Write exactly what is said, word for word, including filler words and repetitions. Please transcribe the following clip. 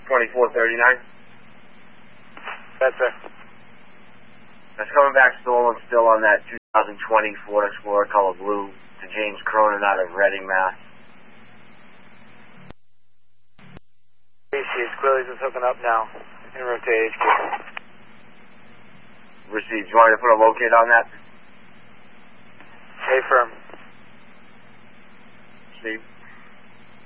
twenty-four thirty-nine. That's sir. That's coming back stolen still on that two thousand twenty Ford Explorer color blue to James Cronin out of Reading, Mass. H Q, Squillies is hooking up now. En route to H Q. Received. You want me to put a locate on that? Stay firm. Steve?